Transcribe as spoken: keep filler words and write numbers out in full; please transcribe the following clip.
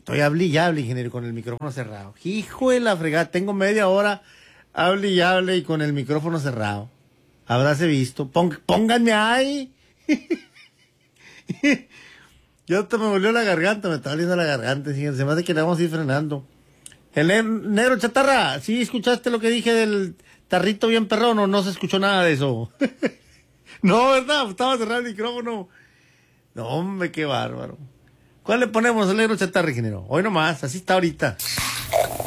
Estoy hable y hable, ingeniero, con el micrófono cerrado. Hijo de la fregada, tengo media hora, hable y hable y con el micrófono cerrado. Habráse visto. Pong, pónganme ahí. Ya te me volvió la garganta, me está doliendo la garganta, señor. Se me hace que le vamos a ir frenando. El ne- negro chatarra, ¿sí escuchaste lo que dije del tarrito bien perrón o no se escuchó nada de eso? No, ¿verdad? Estaba cerrado el micrófono. No, hombre, qué bárbaro. ¿Cuál le ponemos al negro chatarra, ingeniero? Hoy nomás, así está ahorita.